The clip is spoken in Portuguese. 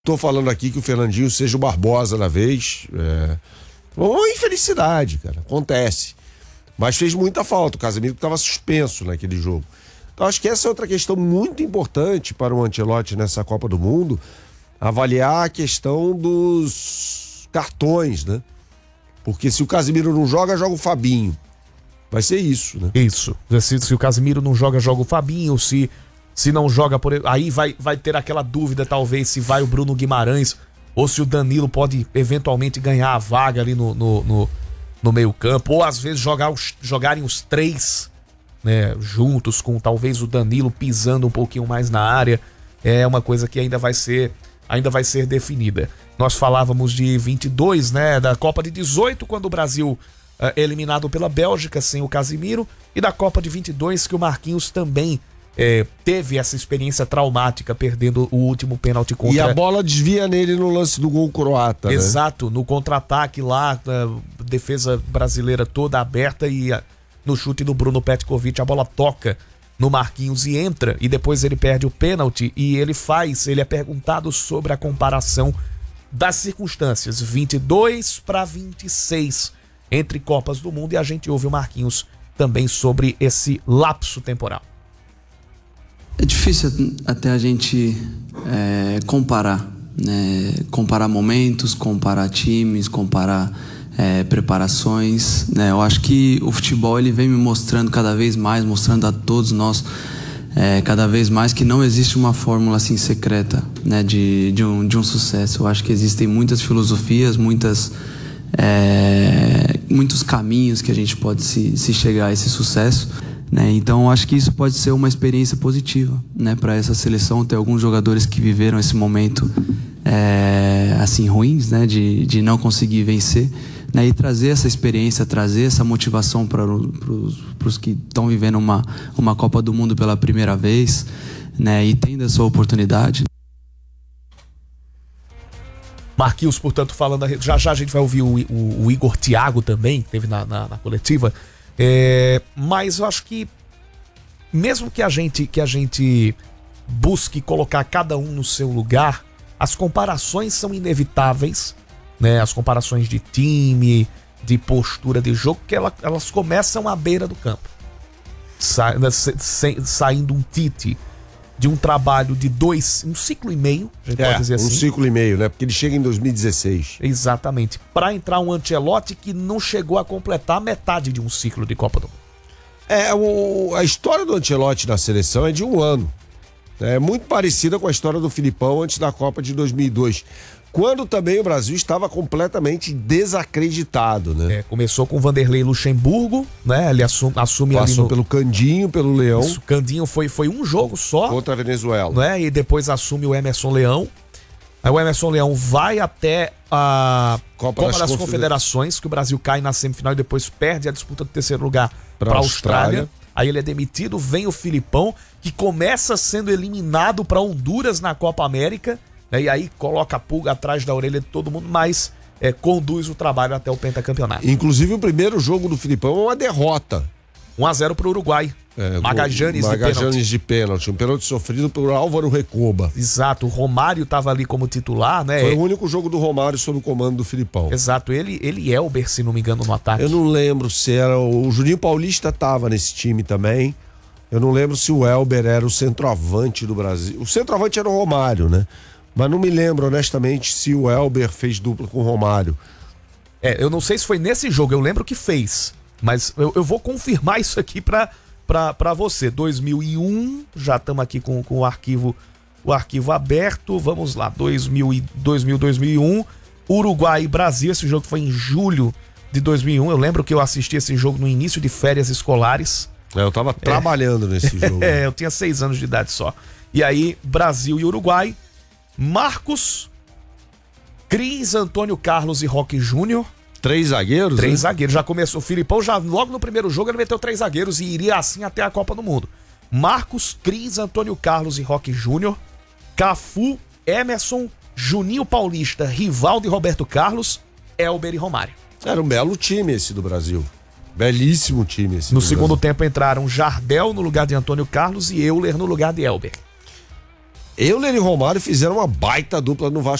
tô falando aqui que o Fernandinho seja o Barbosa da vez. Uma infelicidade, cara. Acontece. Mas fez muita falta. O Casemiro estava suspenso naquele jogo. Então acho que essa é outra questão muito importante para o Ancelotti nessa Copa do Mundo. Avaliar a questão dos cartões, né? Porque se o Casemiro não joga, joga o Fabinho. Vai ser isso, né? Isso. Se o Casemiro não joga, joga o Fabinho. Se não joga, aí vai ter aquela dúvida, talvez, se vai o Bruno Guimarães ou se o Danilo pode eventualmente ganhar a vaga ali no meio campo. Ou às vezes jogarem os três, né, juntos, com talvez o Danilo pisando um pouquinho mais na área. É uma coisa que ainda vai ser definida. Nós falávamos de 22, né, da Copa de 18, quando o Brasil eliminado pela Bélgica sem o Casemiro, e da Copa de 22, que o Marquinhos também teve essa experiência traumática, perdendo o último pênalti contra... E a bola desvia nele no lance do gol croata, Exato, né? No contra-ataque lá, a defesa brasileira toda aberta, e no chute do Bruno Petkovic a bola toca no Marquinhos e entra, e depois ele perde o pênalti, e ele é perguntado sobre a comparação das circunstâncias, 22 para 26 entre Copas do Mundo, e a gente ouve o Marquinhos também sobre esse lapso temporal. É difícil até a gente comparar, né? Comparar momentos, comparar times, comparar preparações, né? Eu acho que o futebol ele vem me mostrando cada vez mais, mostrando a todos nós cada vez mais que não existe uma fórmula assim secreta, né? de um sucesso. Eu acho que existem muitas filosofias, muitos caminhos que a gente pode se chegar a esse sucesso, né? Então acho que isso pode ser uma experiência positiva, né, para essa seleção, ter alguns jogadores que viveram esse momento assim ruins, né, de não conseguir vencer, né, e trazer essa experiência, trazer essa motivação para os que estão vivendo uma Copa do Mundo pela primeira vez, né, e tendo essa oportunidade. Marquinhos, portanto, falando, já a gente vai ouvir o Igor Thiago também, que teve na coletiva, mas eu acho que mesmo que a gente busque colocar cada um no seu lugar, as comparações são inevitáveis, né? As comparações de time, de postura de jogo, que elas começam à beira do campo, saindo um Tite de um trabalho de um ciclo e meio, a gente pode dizer assim. Um ciclo e meio, né? Porque ele chega em 2016. Exatamente. Para entrar um Ancelotti que não chegou a completar metade de um ciclo de Copa do Mundo. A história do Ancelotti na seleção é de um ano. É muito parecida com a história do Filipão antes da Copa de 2002. Quando também o Brasil estava completamente desacreditado, né? Começou com o Vanderlei Luxemburgo, né? Ele assume Passou pelo Candinho, pelo Leão. Isso, Candinho foi um jogo só. Contra a Venezuela. Né? E depois assume o Emerson Leão. Aí o Emerson Leão vai até a Copa das Confederações, que o Brasil cai na semifinal e depois perde a disputa do terceiro lugar para a Austrália. Aí ele é demitido, vem o Filipão, que começa sendo eliminado para Honduras na Copa América, né? E aí coloca a pulga atrás da orelha de todo mundo, mas conduz o trabalho até o pentacampeonato. Inclusive o primeiro jogo do Filipão é uma derrota. 1-0 para o Uruguai. Magallanes de pênalti. Um pênalti sofrido por Álvaro Recoba. Exato, o Romário estava ali como titular, né? Foi o único jogo do Romário sob o comando do Filipão. Exato, ele Elber, se não me engano, no ataque. Eu não lembro se era... O Juninho Paulista estava nesse time também. Eu não lembro se o Elber era o centroavante do Brasil. O centroavante era o Romário, né? Mas não me lembro, honestamente, se o Elber fez dupla com o Romário. Eu não sei se foi nesse jogo, eu lembro que fez. Mas eu vou confirmar isso aqui pra você. 2001, já estamos aqui com o arquivo aberto. Vamos lá, 2001, Uruguai e Brasil. Esse jogo foi em julho de 2001. Eu lembro que eu assisti esse jogo no início de férias escolares. Eu tava trabalhando nesse jogo. Eu tinha 6 anos de idade só. E aí, Brasil e Uruguai. Marcos, Cris, Antônio Carlos e Roque Júnior. 3 zagueiros? 3 zagueiros. Já começou. O Filipão, logo no primeiro jogo, ele meteu 3 zagueiros e iria assim até a Copa do Mundo. Marcos, Cris, Antônio Carlos e Roque Júnior. Cafu, Emerson, Juninho Paulista, Rivaldo e Roberto Carlos, Elber e Romário. Era um belo time esse do Brasil. Belíssimo time esse. No segundo tempo entraram Jardel no lugar de Antônio Carlos e Euler no lugar de Elber. Euler e Romário fizeram uma baita dupla no Vasco